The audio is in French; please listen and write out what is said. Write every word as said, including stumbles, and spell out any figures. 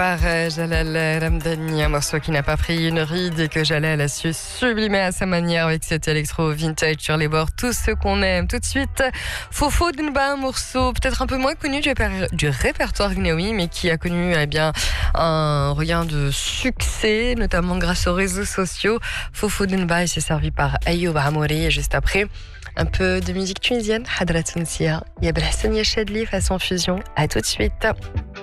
par euh, Jalal Ramdani, un morceau qui n'a pas pris une ride et que Jalal a su sublimer à sa manière avec cet électro vintage sur les bords, tout ce qu'on aime. Tout de suite, Fofo Denba, un morceau peut-être un peu moins connu du, du répertoire gnaoui, mais qui a connu eh bien, un regain de succès, notamment grâce aux réseaux sociaux. Fofo Denba, il s'est servi par Ayoub Amouri, et juste après, un peu de musique tunisienne, Hadra Tounsia, Yabla Sonia Chadli façon fusion. À tout de suite.